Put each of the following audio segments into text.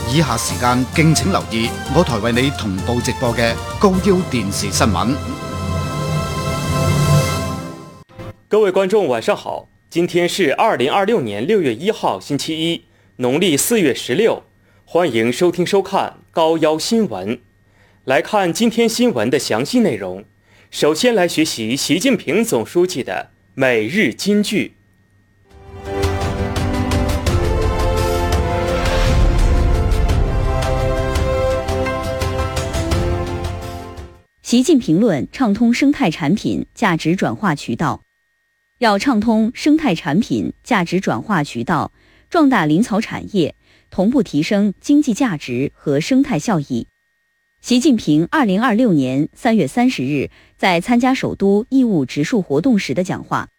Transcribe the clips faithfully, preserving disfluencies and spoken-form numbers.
以下時間敬請留意我台為你同步直播嘅高腰電視新聞。 各位觀眾晚上好，今天是二零二六年六月一號星期一，農曆四月十六，歡迎收聽收看高腰新聞。來看今天新聞的詳細內容，首先來學習習近平總書記的每日金句。 習近平論暢通生態產品價值轉化渠道，要暢通生態產品價值轉化渠道，壯大林草產業，同步提升經濟價值和生態效益。習近平二零二六年三月三十日在參加首都義務植樹活動時的講話。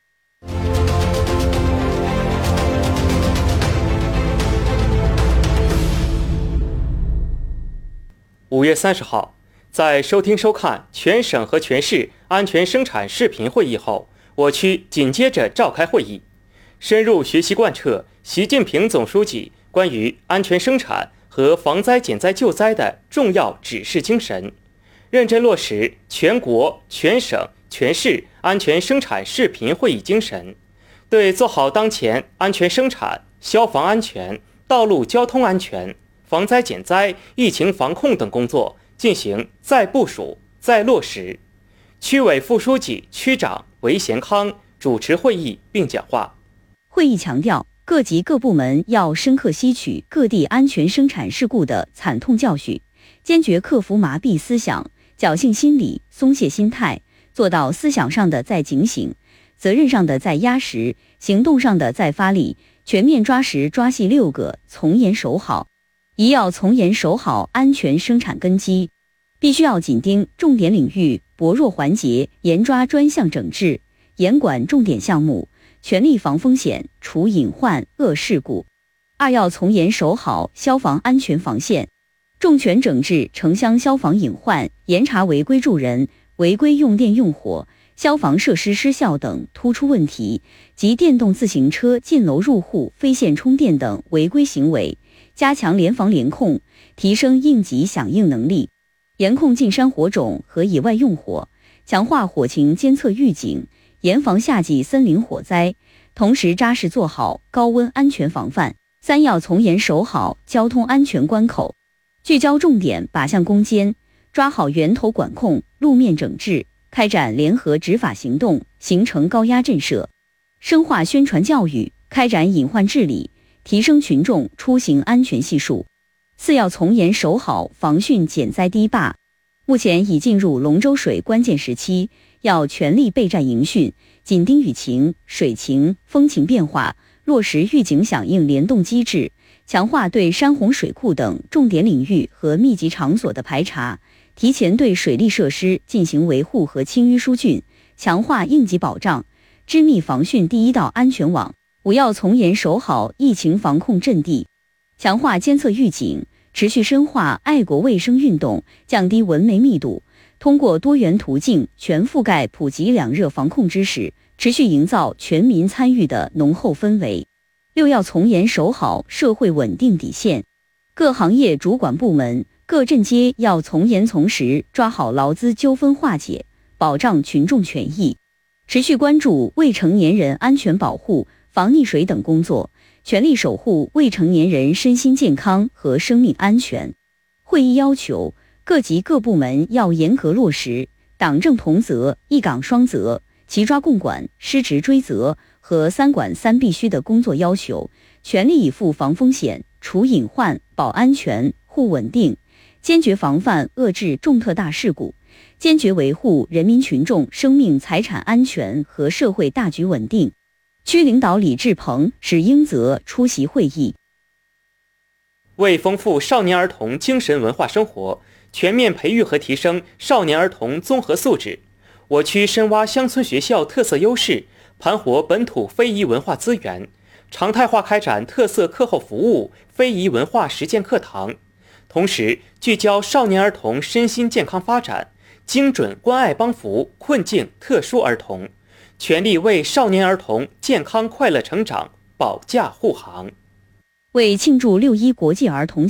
五月三十號。在收聽收看全省和全市安全生產視頻會議後，我區緊接着召開會議，深入學習貫徹習近平總書記關於安全生產和防災減災救災的重要指示精神，認真落實全國、全省、全市安全生產視頻會議精神，對做好當前安全生產、消防安全、道路交通安全、防災減災、疫情防控等工作進行再部署、再落實。區委副書記、區長韋賢康主持會議並講話。 會議強調，各級各部門要深刻吸取各地安全生產事故的慘痛教訓，堅決克服麻痹思想、僥倖心理、鬆懈心態，做到思想上的再警醒，責任上的再壓實，行動上的再發力，全面抓實抓細六個從嚴守好。一要從嚴守好安全生產根基，必須要緊盯重點領域薄弱環節，嚴抓專項整治，嚴管重點項目，全力防風險，除隱患惡事故。二要從嚴守好消防安全防線，重拳整治城鄉消防隱患，嚴查違規助人、違規用電用火、消防設施失效等突出問題及電動自行車進樓入戶非線充電等違規行為，加強聯防聯控，提升應急響應能力，嚴控進山火種和野外用火，強化火情監測預警，嚴防夏季森林火災，同時扎實做好高溫安全防範。三要從嚴守好交通安全關口，聚焦重點靶向攻堅，抓好源頭管控、路面整治，開展聯合執法行動，形成高壓震懾，深化宣傳教育，開展隱患治理，提升群眾出行安全係數。四要從嚴守好防汛減災堤壩，目前已進入龍舟水關鍵時期，要全力備戰迎汛，緊盯雨情、水情、風情變化，落實預警響應聯動機制，強化對山洪水庫等重點領域和密集場所的排查，提前對水利設施進行維護和清淤疏浚，強化應急保障，織密防汛第一道安全網。五要從嚴守好疫情防控陣地，強化監測預警，持續深化愛國衛生運動，降低蚊媒密度，通過多元途徑全覆蓋普及兩熱防控知識，持續營造全民參與的濃厚氛圍。六要從嚴守好社會穩定底線，各行業主管部門、各鎮街要從嚴從實抓好勞資糾紛化解，保障群眾權益，持續關注未成年人安全保護、防溺水等工作，全力守護未成年人身心健康和生命安全。會議要求各級各部門要嚴格落實黨政同責、一崗雙責、齊抓共管、失職追責和三管三必須的工作要求，全力以赴防風險、除隱患、保安全、護穩定，堅決防範遏制重特大事故，堅決維護人民群眾生命財產安全和社會大局穩定。區領導李志鵬、史英澤出席會議。 為豐富少年兒童精神文化生活，全面培育和提升少年兒童綜合素質，我區深挖鄉村學校特色優勢，盤活本土非遺文化資源，常態化開展特色課後服務、非遺文化實踐課堂，同時聚焦少年兒童身心健康發展，精準關愛幫扶困境特殊兒童，全力為少年兒童健康快樂成長保駕護航。 為慶祝六一國際兒童